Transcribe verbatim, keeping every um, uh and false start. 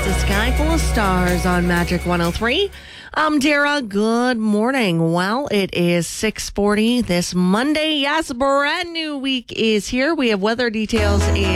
It's a sky full of stars on Magic one oh three. I'm Dara. Good morning. Well, it is six forty this Monday. Yes, a brand new week is here. We have weather details in